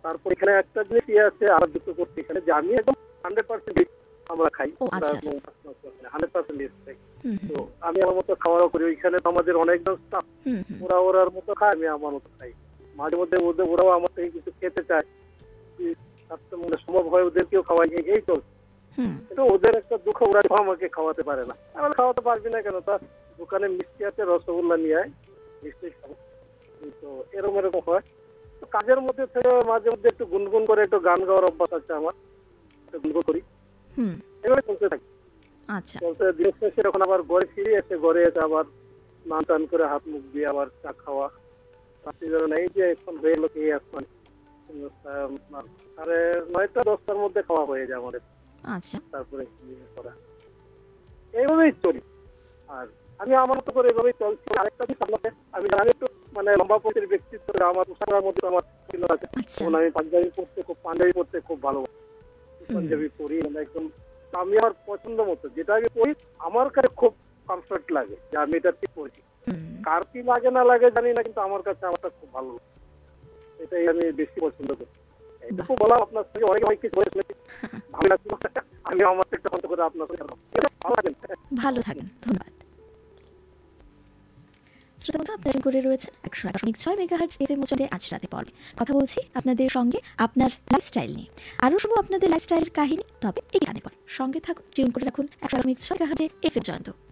তারপর এখানে একটা জিনিস আছে আর যুক্ত করতে এখানে যে আমি একদম 100% আমরা খাই, 100% খাই। তো আমি আমার মতো খাওয়া করি, ওইখানে তো আমাদের অনেকজন স্টাফ, ওরা ওরার মতো খায়, আমি আমার মতো খাই। মাঝে মধ্যে ওরাও আমার থেকে কিছু খেতে চায়, মানে সম্ভব হয় ওদেরকেও খাওয়াই, এই চলছে। কিন্তু ওদের একটা দুঃখ, ওরা আমাকে খাওয়াতে পারে না। আমি খাওয়াতে পারবি না কেন, তা দোকানে মিষ্টি আছে, রসগোল্লা নিয়ে আয়, মিষ্টি খাবো। তো এরকম হয়। তো কাজের মধ্যে থেকে মাঝে মধ্যে একটু গুনগুন করে একটু গান গাওয়ার অভ্যাস আছে আমার, গুনগুন করি, এভাবে চলতে থাকি। চলতে দিন শেষে যখন আবার ঘরে ফিরে এসে, ঘরে এসে আবার স্নান টান করে হাত মুখ দিয়ে আবার চা খাওয়া। এই যে এখন হয়ে গেল কি আসমান 9:30-10টার মধ্যে খাওয়া হয়ে যায় আমাদের। তারপরে করা এইভাবেই চলি। আর আমি আমার মতো করে এভাবেই চলছি। আরেকটা জিনিস আপনাকে আমি জানি, একটু মানে লম্বা পথের ব্যক্তিত্ব, আমার পোশাকের মধ্যে আমার ছিল আছে। আমি পাঞ্জাবি পরতে খুব ভালোবাসি, পাঞ্জাবি পরি মানে একদম আমি আমার পছন্দ মতো যেটা আমি পরি, আমার কাছে খুব কমফর্ট লাগে যে আমি এটা ঠিক পড়ছি। কার কি লাগে না লাগে জানি না, কিন্তু আমার কাছে আমারটা খুব ভালো লাগে, এটাই আমি বেশি পছন্দ করি। এইটুকু বলা, আপনার সঙ্গে অনেক কিছু বলে শুনেছি, ভালো লাগলো। আমি আমার একটা কত করে আপনার সঙ্গে ভালো থাকেন, ধন্যবাদ। শ্রোতা আপনারা করে রয়েছেন 101.6 মেগাহার্জ এফএম মধ্যে আজ রাতে পর্বে কথা বলছি আপনাদের সঙ্গে আপনার লাইফস্টাইল নিয়ে। আরও শুনবো আপনাদের লাইফস্টাইলের কাহিনী, তবে এই গানের পর। সঙ্গে থাকুন, টিউন করে রাখুন 101.6 মেগাহার্জ এফএম জয়ন্ত।